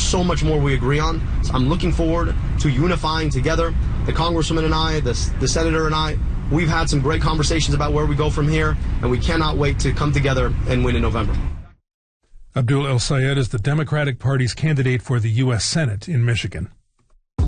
so much more we agree on. So I'm looking forward to unifying together. The congresswoman and I, the senator and I, we've had some great conversations about where we go from here, and we cannot wait to come together and win in November. Abdul El Sayed is the Democratic Party's candidate for the U.S. Senate in Michigan.